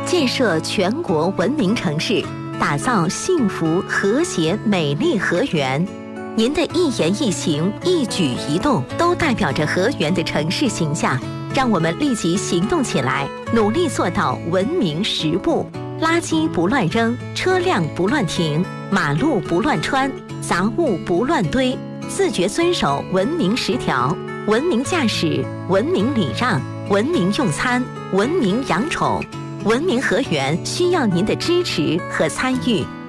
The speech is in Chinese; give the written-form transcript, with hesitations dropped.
建设全国文明城市，打造幸福、和谐、美丽河源。您的一言一行、一举一动，都代表着河源的城市形象。让我们立即行动起来，努力做到文明10不：垃圾不乱扔，车辆不乱停，马路不乱穿，杂物不乱堆，自觉遵守文明10条。文明驾驶，文明礼让，文明用餐，文明养宠。文明河源需要您的支持和参与。